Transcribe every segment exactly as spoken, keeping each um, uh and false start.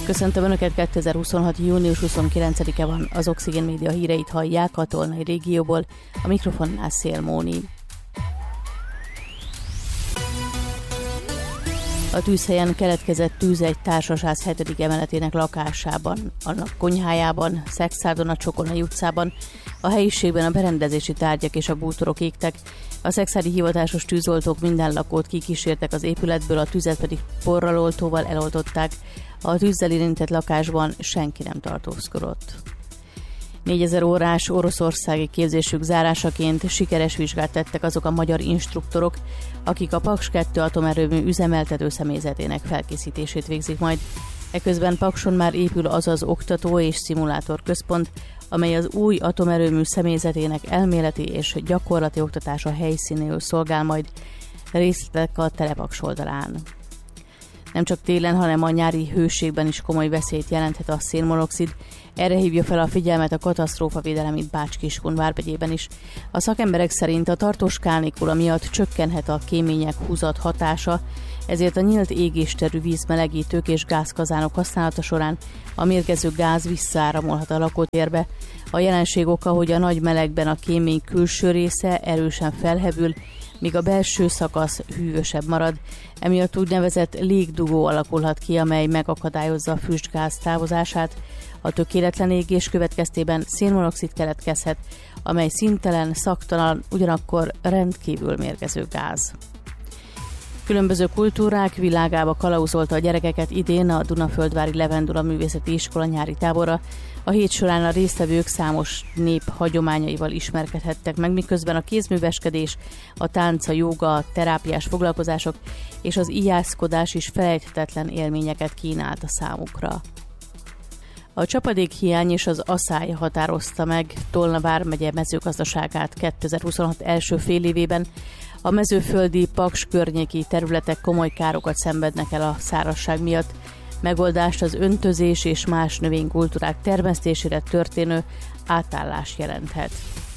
Köszöntöm Önöket, kétezer-huszonhat. június huszonkilencedike van, az Oxigén Média híreit hallják a Tolnai régióból, a mikrofonnál Szél Móni. A tűzhelyen keletkezett tűz egy társasház hetedik emeletének lakásában, annak konyhájában, Szexárdon a Csokonai utcában, a helyiségben a berendezési tárgyak és a bútorok égtek. A szexárdi hivatásos tűzoltók minden lakót kikísértek az épületből, a tüzet pedig porraloltóval eloltották. A tűzzel érintett lakásban senki nem tartózkodott. négyezer órás oroszországi képzésük zárásaként sikeres vizsgát tettek azok a magyar instruktorok, akik a Paks kettő atomerőmű üzemeltető személyzetének felkészítését végzik majd. Eközben Pakson már épül az az oktató és szimulátor központ, amely az új atomerőmű személyzetének elméleti és gyakorlati oktatása helyszínéül szolgál majd. Részletek a Telepaks oldalán. Nem csak télen, hanem a nyári hőségben is komoly veszélyt jelenthet a szénmonoxid. Erre hívja fel a figyelmet a katasztrófavédelem itt Bács-Kiskun vármegyében is. A szakemberek szerint a tartós kánikula miatt csökkenhet a kémények húzat hatása, ezért a nyílt égésterű vízmelegítők és gázkazánok használata során a mérgező gáz visszaáramolhat a lakótérbe. A jelenség oka, hogy a nagy melegben a kémény külső része erősen felhevül, míg a belső szakasz hűvösebb marad. Emiatt úgynevezett légdugó alakulhat ki, amely megakadályozza a füstgáz távozását. A tökéletlen égés következtében szénmonoxid keletkezhet, amely színtelen, szaktalan, ugyanakkor rendkívül mérgező gáz. Különböző kultúrák világába kalauzolta a gyerekeket idén a Dunaföldvári Levendula Művészeti Iskola nyári tábora. A hét során a résztvevők számos nép hagyományaival ismerkedhettek meg, miközben a kézműveskedés, a tánc, a jóga, a terápiás foglalkozások és az ijászkodás is felejthetetlen élményeket kínált a számukra. A csapadékhiány és az aszály határozta meg Tolna vármegye mezőgazdaságát kétezer-huszonhat első fél évében. A mezőföldi Paks környéki területek komoly károkat szenvednek el a szárazság miatt. Megoldást az öntözés és más növénykultúrák termesztésére történő átállás jelenthet.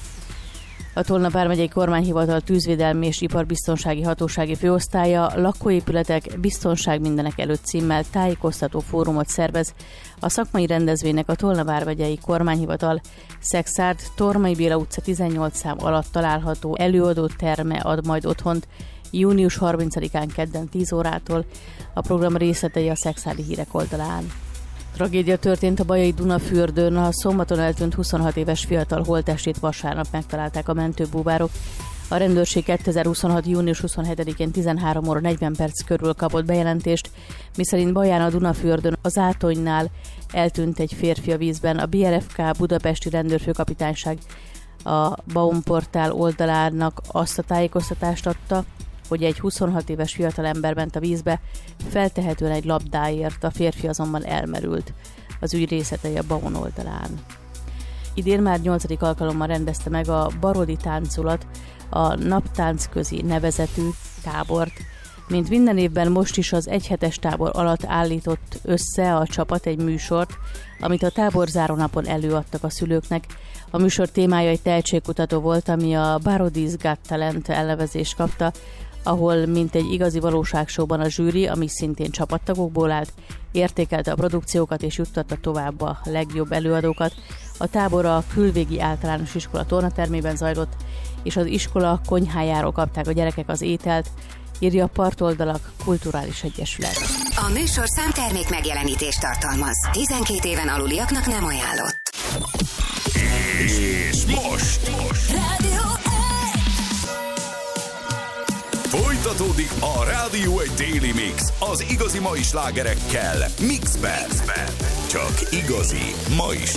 A Tolna vármegyei kormányhivatal tűzvédelmi és iparbiztonsági hatósági főosztálya lakóépületek biztonság mindenek előtt címmel tájékoztató fórumot szervez. A szakmai rendezvénynek a Tolna vármegyei kormányhivatal Szexárd Tormai Béla utca tizennyolc szám alatt található előadó terme ad majd otthont június harmincadikán kedden tíz órától. A program részletei a Szexárdi Hírek oldalán. Tragédia történt a Bajai Dunafürdőn, a szombaton eltűnt huszonhat éves fiatal holttestét vasárnap megtalálták a mentőbúvárok. A rendőrség kétezer-huszonhat. június huszonhetedikén tizenhárom óra negyven perc körül kapott bejelentést, miszerint Baján a Dunafürdőn az Átonynál eltűnt egy férfi a vízben. A bé er ef ká budapesti rendőrfőkapitányság a Baumportál oldalának azt a tájékoztatást adta, hogy egy huszonhat éves fiatalember ment a vízbe, feltehetően egy labdáért, a férfi azonban elmerült. Az ügy részletei a Baum oldalán. Idén már nyolcadik alkalommal rendezte meg a Barodi Tánculat, a Naptáncközi nevezetű tábort. Mint minden évben most is az egyhetes tábor alatt állított össze a csapat egy műsort, amit a táborzáró napon előadtak a szülőknek. A műsor témája egy tehetségkutató volt, ami a Barodi's Got Talent elnevezést kapta, ahol mint egy igazi valóságsóban a zsűri, ami szintén csapattagokból állt, értékelte a produkciókat és juttatta tovább a legjobb előadókat. A tábor a Külvégi Általános Iskola tornatermében zajlott, és az iskola konyhájáról kapták a gyerekek az ételt, írja a Partoldalak Kulturális Egyesület. A műsor számtermék megjelenítést tartalmaz. tizenkét éven aluliaknak nem ajánlott. És most! Rádió Folytatódik a Rádió egy Daily Mix az igazi mai slágerekkel Mixben. Csak igazi mai